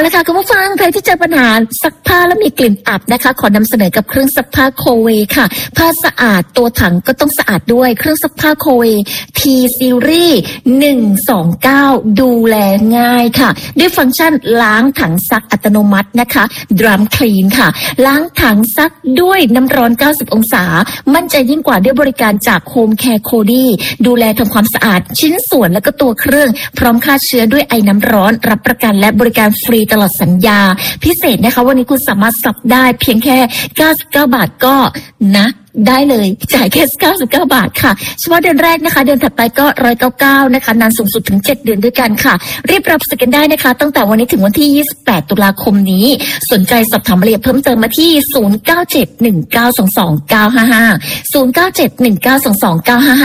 ละค่ะคุณผู้ฟังใครที่เจอปัญหาซักผ้าแล้วมีกลิ่นอับนะคะขอนำเสนอกับเครื่องซักผ้าโคเวค่ะผ้าสะอาดตัวถังก็ต้องสะอาดด้วยเครื่องซักผ้าโคเว T Series 129ดูแลง่ายค่ะด้วยฟังก์ชันล้างถังซักอัตโนมัตินะคะ Drum Clean ค่ะล้างถังซักด้วยน้ำร้อน90องศามั่นใจยิ่งกว่าด้วยบริการจาก Home Care Cody ดูแลทำความสะอาดชิ้นส่วนและก็ตัวเครื่องพร้อมฆ่าเชื้อด้วยไอน้ำร้อนรับประกันและบริการฟรีตลอดสัญญาพิเศษนะคะวันนี้คุณสามารถสับได้เพียงแค่99บาทก็นะได้เลยจ่ายแค่99บาทค่ะเฉพาะเดือนแรกนะคะเดือนถัดไปก็199นะคะนานสูงสุดถึง7เดือนด้วยกันค่ะรีบรับสิทธิ์กันได้นะคะตั้งแต่วันนี้ถึงวันที่28ตุลาคมนี้สนใจสอบถามรายละเอียดเพิ่มเติมมาที่0971922955 0971922955